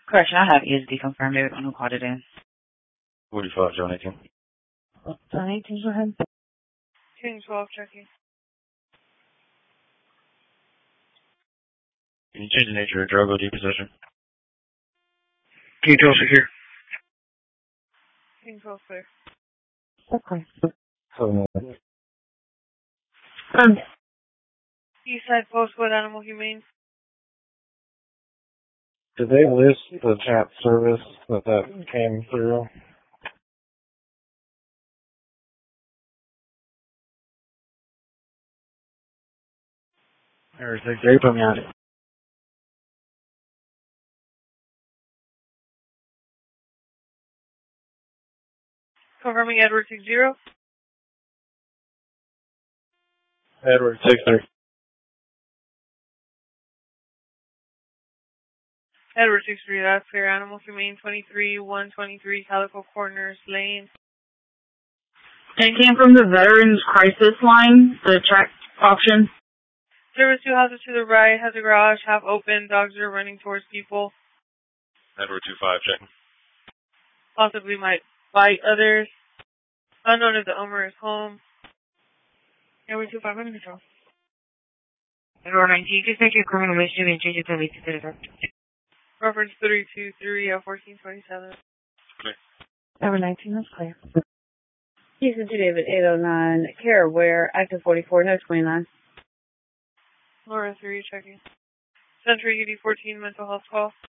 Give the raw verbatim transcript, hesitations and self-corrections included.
Correction, I have E S D confirmed. They're the one who called it in. forty-five, John eighteen. John eighteen, go ahead. King twelve, checking. Can you change the nature of drug or depossession? King twelve secure. King twelve clear. Okay. Seven. Um, Eastside Postwood Animal Humane. Did they list the chat service that that came through? Or they, they put me on it. Confirming Edward six zero. Edward six three. Edward six three, that's clear. Animal Humane twenty-three one twenty-three Calico Corners Lane. it came from the Veterans Crisis line, the track option. Service two houses to the right, has a garage half open, dogs are running towards people. Edward two five, checking. Possibly might bite others. Unknown if the owner is home. Edward two five, under control. Edward nineteen, just make your criminal mischief and change it to lead to the Reference three two three uh, fourteen twenty-seven. Clear. Edward nineteen, that's clear. Houston to David eight oh nine. Care Ware, active forty-four, no twenty-nine. Laura three, checking. Century U D fourteen, mental health call.